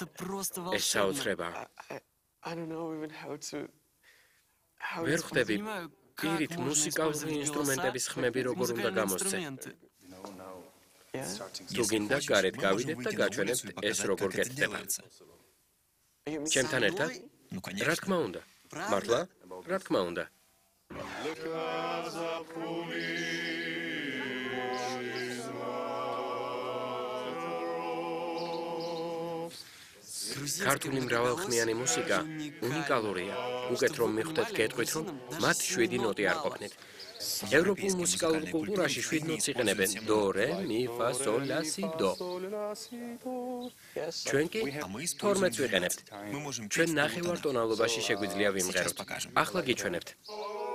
ეს საოცრებაა. ვერ ხვდები პირით მუსიკალური ინსტრუმენტების ხმები როგორ უნდა გამოსცე. თუ გინდა გარეთ გავიდეთ და გაჩვენებთ ეს როგორ კეთდება. ჩემთან ერთად? რა თქმა უნდა. მართლა? რა თქმა უნდა. ქართული მრავალხმიანი მუსიკა უნიკალურია. უკეთ რომ მიხვდეთ გეტყვით, რომ მათ 7 ნოტი არ ყოფნით. ევროპულ მუსიკალურ კულტურაში 7 ნოტს იყენებენ: დო, რე, მი, ფა, სოლ, ლა, სი, დო. ჩვენ კი 12-ს ვიყენებთ. ჩვენ ნახევარ ტონალობაში შეგვიძლია ვიმღეროთ. ახლა გიჩვენებთ.